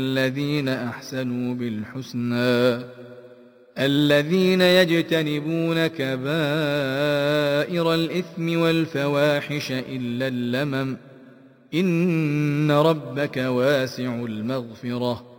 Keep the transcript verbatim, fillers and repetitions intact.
الذين أحسنوا بالحسنى الذين يجتنبون كبائر الإثم والفواحش إلا اللمم إن ربك واسع المغفرة